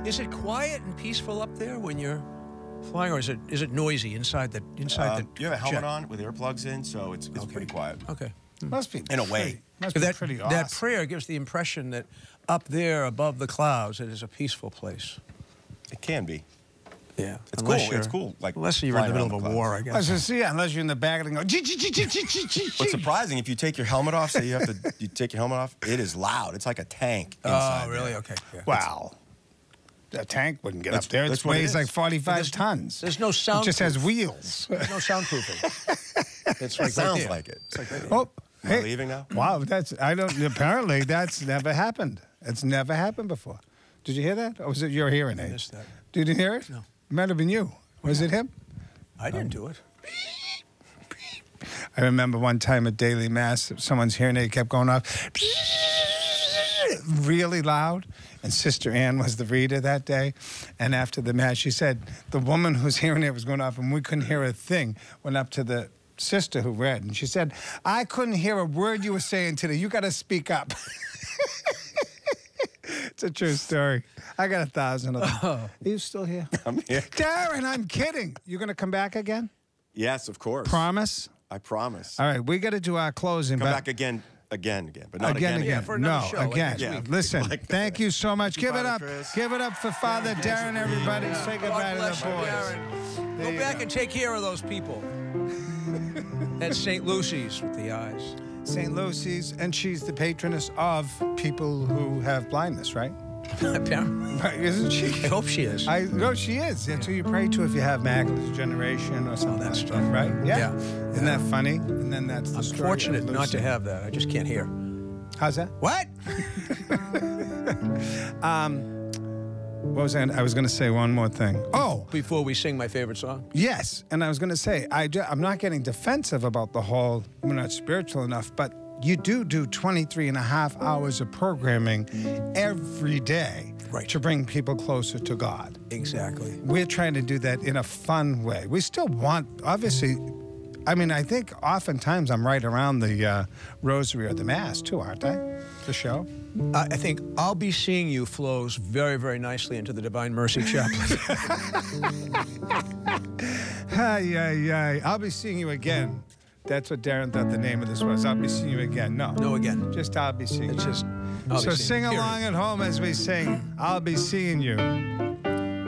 Is it quiet and peaceful up there when you're flying, or is it noisy inside the You have a helmet on with earplugs in, so it's pretty quiet. Okay. Must be In a way. Must be pretty awesome. That prayer gives the impression that up there above the clouds, it is a peaceful place. It can be. Yeah. It's cool. It's cool. Like unless you're in the flying middle of around a the war, I clouds. guess. Unless you're in the back and go. What's surprising, if you take your helmet off, say you take your helmet off, it is loud. It's like a tank inside. Oh, really? there. Okay. Yeah. Wow. The tank wouldn't get up there. It that's what it weighs is. like 45 tons. There's no sound. It just has wheels. There's no soundproofing. It's like Sounds right there. like it. It's like right there. Oh, Am I leaving now? Wow, apparently that's never happened. It's never happened before. Did you hear that? Or was it your hearing aid? missed that. Did you hear it? No. It might have been you. Was it him? I didn't do it. I remember one time at Daily Mass, someone's hearing aid kept going off really loud. And Sister Ann was the reader that day. And after the Mass, she said the woman whose hearing aid was going off and we couldn't hear a thing went up to the sister who read. And she said, I couldn't hear a word you were saying today. You got to speak up. It's a true story. I got 1,000 of them. Are you still here? I'm here. Darren, I'm kidding. You going to come back again? Yes, of course. Promise? I promise. All right, we got to do our closing. Come but back again, but not again. Yeah, for another show, like again. next week. Listen, Like- thank you so much. Give it Father up. Chris. Give it up for Father Darren, everybody. Say goodbye God to bless the you, boys. Darren. There Go you back go. and take care of those people. That's St. Lucy's with the eyes. St. Lucy's, and she's the patroness of people who have blindness, right? Apparently. Right, isn't she? I hope she is. I know she is. That's who you pray to if you have macular degeneration or something that's like tough. that, right? Yeah. Yeah. Isn't that funny? And then that's the I'm story of fortunate not Lucy. to have that. I just can't hear. How's that? What? What was I was going to say one more thing. Oh, Before we sing my favorite song. yes. And I was going to say, I'm not getting defensive about the whole, we're not spiritual enough, but you do 23 and a half hours of programming every day to bring people closer to God. Exactly. We're trying to do that in a fun way. We still want, obviously, I mean, I think oftentimes I'm right around the rosary or the Mass too, aren't I? The show? I think I'll Be Seeing You flows very, very nicely into the Divine Mercy Chaplet. Hi. I'll be seeing you again. That's what Darren thought the name of this was. I'll be seeing you again. No. No, again. Just I'll be seeing It's you. just. I'll So be seeing sing you, period. along at home as we sing, I'll be seeing you.